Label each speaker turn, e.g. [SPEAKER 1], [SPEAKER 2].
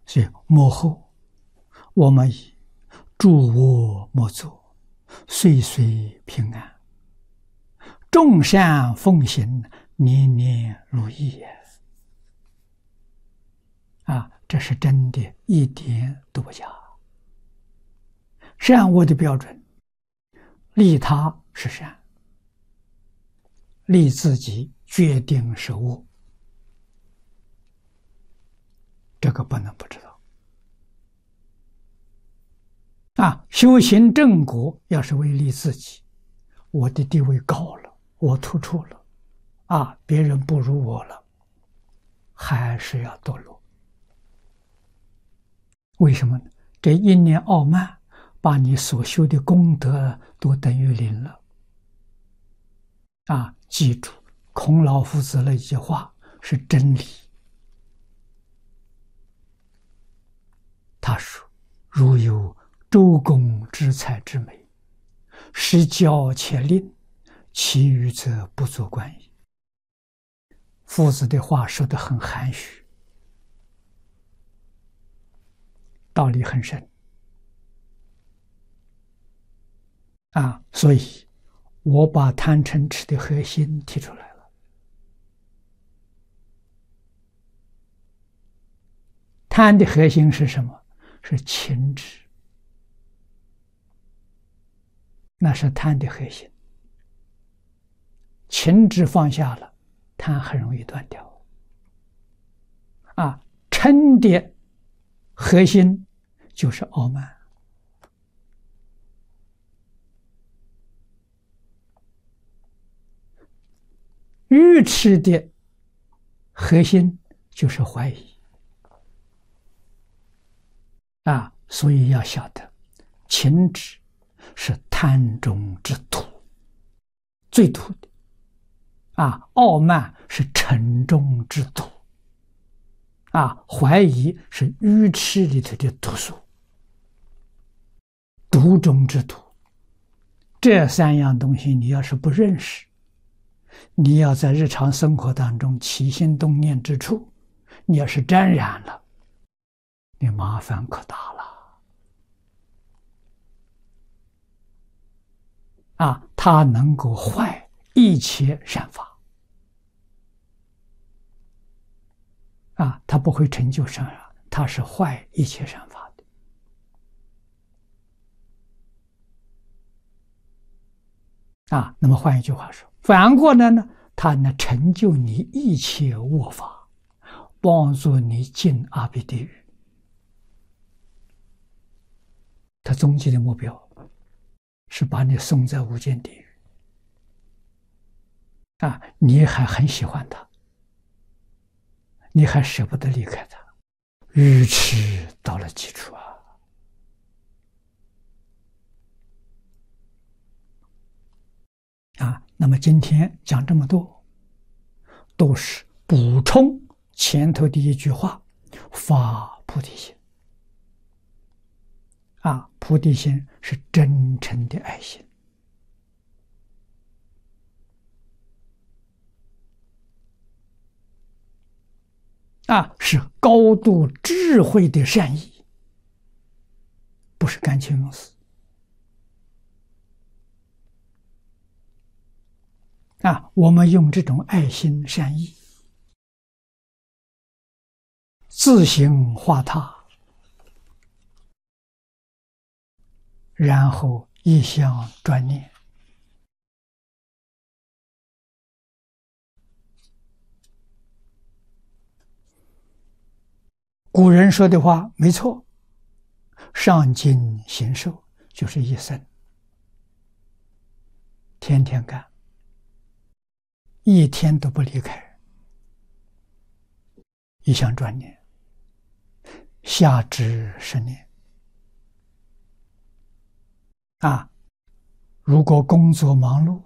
[SPEAKER 1] 所以幕后我们以诸恶莫作，岁岁平安，众善奉行，年年如意这是真的，一点都不假。善恶的标准，利他是善，利自己决定是恶，这个不能不知道。修行正果要是为利自己，我的地位高了，我突出了，别人不如我了，还是要堕落。为什么呢？这一念傲慢，把你所修的功德都等于零了。记住，孔老夫子那句话是真理。他说：“如有周公之才之美，实教且令，其余则不足观矣。”夫子的话说得很含蓄，道理很深所以我把贪嗔痴的核心提出来了。贪的核心是什么？是情执，那是贪的核心。情执放下了，贪很容易断掉。嗔的核心就是傲慢。愚痴的核心就是怀疑所以要晓得，情执是贪中之土，最土的傲慢是嗔中之土怀疑是愚痴里头的毒素，毒中之土。这三样东西你要是不认识，你要在日常生活当中起心动念之处，你要是沾染了，你麻烦可大了它能够坏一切善法它不会成就善法，它是坏一切善法的那么换一句话说，反过来呢，它能成就你一切恶法，帮助你进阿鼻地狱。它终极的目标是把你送在无间地狱你还很喜欢它，你还舍不得离开它，愚痴到了极处那么今天讲这么多，都是补充前头的一句话，发菩提心菩提心是真诚的爱心是高度智慧的善意，不是感情用事我们用这种爱心善意自行化他，然后一向专念。古人说的话没错，上进行受就是一生，天天干，一天都不离开，一向专念，下至10年如果工作忙碌，